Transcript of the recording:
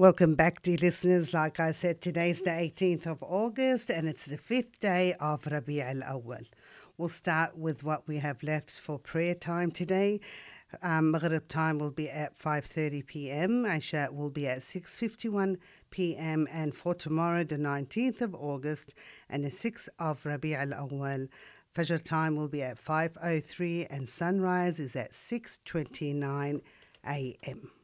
Welcome back, dear listeners. Like I said, today's the 18th of August and it's the fifth day of Rabi' al-Awwal. We'll start with what we have left for prayer time today. Maghrib time will be at 5:30 p.m. Isha will be at 6:51 p.m. And for tomorrow, the 19th of August and the 6th of Rabi' al-Awwal, Fajr time will be at 5:03 and sunrise is at 6:29 a.m.